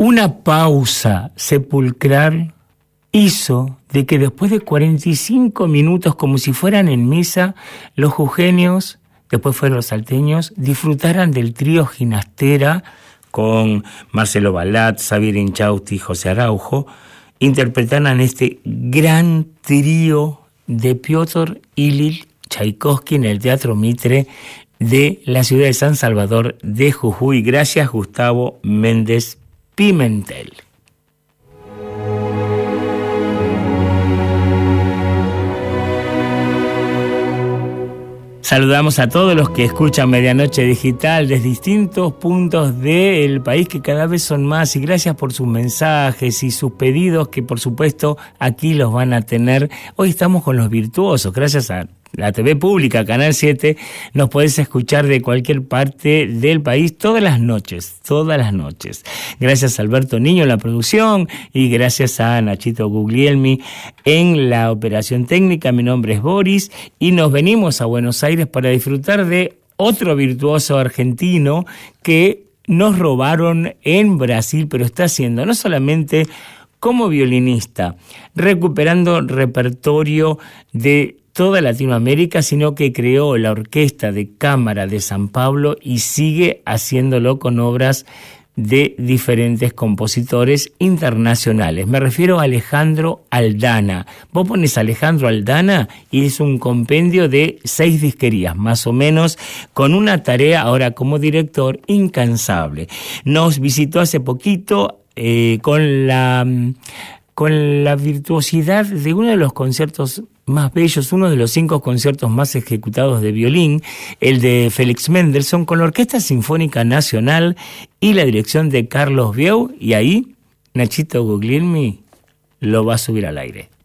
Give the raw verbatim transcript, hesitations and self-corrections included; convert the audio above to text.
Una pausa sepulcral hizo de que después de cuarenta y cinco minutos, como si fueran en misa, los jujeños, después fueron los salteños, disfrutaran del trío Ginastera con Marcelo Balat, Xavier Inchausti y José Araujo, interpretaran este gran trío de Piotr Ilich Tchaikovsky en el Teatro Mitre de la ciudad de San Salvador de Jujuy. Gracias, Gustavo Méndez Pimentel. Saludamos a todos los que escuchan Medianoche Digital desde distintos puntos del país, que cada vez son más, y gracias por sus mensajes y sus pedidos, que por supuesto aquí los van a tener. Hoy estamos con los virtuosos, gracias a la T V Pública, Canal siete, nos podés escuchar de cualquier parte del país todas las noches, todas las noches. Gracias a Alberto Niño en la producción y gracias a Nachito Guglielmi en la operación técnica. Mi nombre es Boris y nos venimos a Buenos Aires para disfrutar de otro virtuoso argentino que nos robaron en Brasil, pero está haciendo no solamente como violinista, recuperando repertorio de toda Latinoamérica, sino que creó la Orquesta de Cámara de San Pablo y sigue haciéndolo con obras de diferentes compositores internacionales. Me refiero a Alejandro Aldana. Vos pones Alejandro Aldana y es un compendio de seis disquerías, más o menos, con una tarea ahora como director incansable. Nos visitó hace poquito eh, con la... con la virtuosidad de uno de los conciertos más bellos, uno de los cinco conciertos más ejecutados de violín, el de Félix Mendelssohn, con la Orquesta Sinfónica Nacional y la dirección de Carlos Bieu, y ahí Nachito Guglielmi lo va a subir al aire.